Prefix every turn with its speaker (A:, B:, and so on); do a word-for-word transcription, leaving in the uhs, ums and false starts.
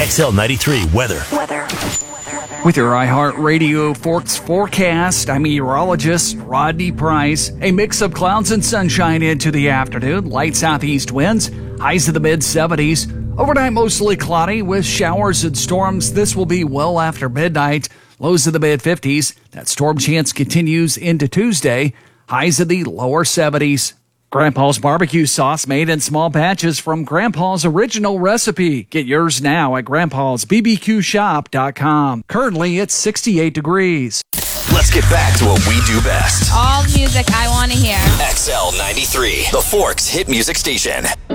A: X L ninety-three weather.
B: Weather.
C: With your iHeartRadio Forks forecast, I'm meteorologist Rodney Price. A mix of clouds and sunshine into the afternoon. Light southeast winds, highs in the mid seventies. Overnight mostly cloudy with showers and storms. This will be well after midnight. Lows in the mid fifties. That storm chance continues into Tuesday. Highs in the lower seventies. Grandpa's barbecue sauce made in small batches from Grandpa's original recipe. Get yours now at grandpas b b q shop dot com. Currently, it's sixty-eight degrees.
A: Let's get back to what we do best.
D: All music I want to hear.
A: X L ninety-three, the Forks hit music station.